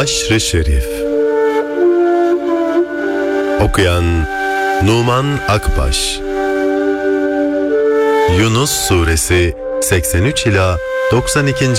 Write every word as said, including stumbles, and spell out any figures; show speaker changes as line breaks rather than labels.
Haşr-ı Şerif. Okuyan Numan Akbaş. Yunus Suresi seksen üç ila doksan iki.